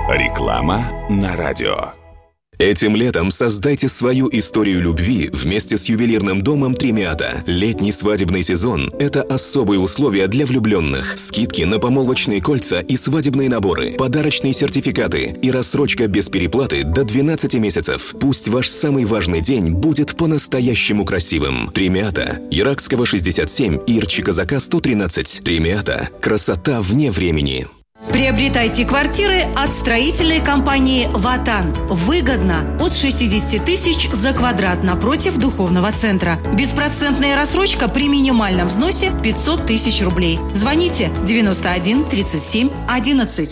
Реклама на радио. Этим летом создайте свою историю любви вместе с ювелирным домом Тремиата. Летний свадебный сезон – это особые условия для влюбленных. Скидки на помолвочные кольца и свадебные наборы, подарочные сертификаты и рассрочка без переплаты до 12 месяцев. Пусть ваш самый важный день будет по-настоящему красивым. Тремиата. Иракского 67 и Ирчи-Казака 113. Тремиата. Красота вне времени. Приобретайте квартиры от строительной компании «Ватан». Выгодно. От 60 тысяч за квадрат напротив духовного центра. Беспроцентная рассрочка при минимальном взносе 500 тысяч рублей. Звоните 91 37 11.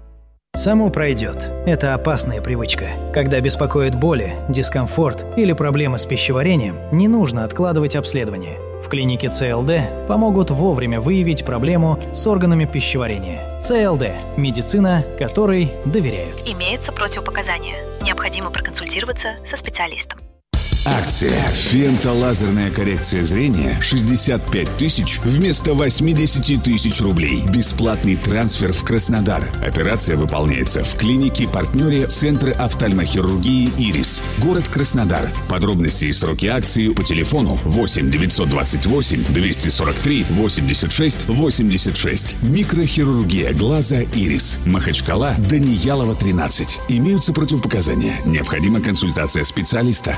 Само пройдет. Это опасная привычка. Когда беспокоит боли, дискомфорт или проблемы с пищеварением, не нужно откладывать обследование. В клинике ЦЛД помогут вовремя выявить проблему с органами пищеварения. ЦЛД – медицина, которой доверяют. Имеются противопоказания. Необходимо проконсультироваться со специалистом. Акция «Фентолазерная коррекция зрения» 65 тысяч вместо 80 тысяч рублей. Бесплатный трансфер в Краснодар. Операция выполняется в клинике-партнере Центра офтальмохирургии «Ирис». Город Краснодар. Подробности и сроки акции по телефону 8 928 243 86 86. Микрохирургия глаза «Ирис». Махачкала, Даниялова, 13. Имеются противопоказания. Необходима консультация специалиста.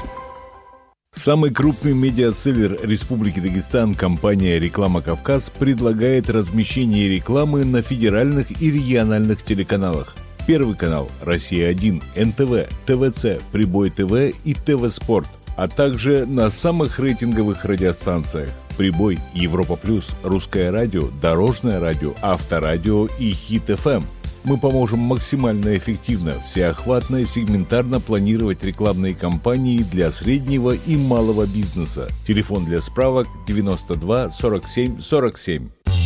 Самый крупный медиаселлер Республики Дагестан, компания «Реклама Кавказ», предлагает размещение рекламы на федеральных и региональных телеканалах. Первый канал «Россия-1», НТВ, ТВЦ, Прибой ТВ и ТВ Спорт, а также на самых рейтинговых радиостанциях: Прибой, Европа Плюс, Русское радио, Дорожное радио, Авторадио и Хит ФМ. Мы поможем максимально эффективно, всеохватно и сегментарно планировать рекламные кампании для среднего и малого бизнеса. Телефон для справок 92 47 47.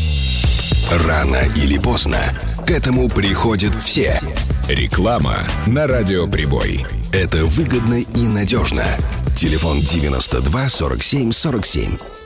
Рано или поздно к этому приходят все. Реклама на радио «Прибой». Это выгодно и надежно. Телефон 92 47 47.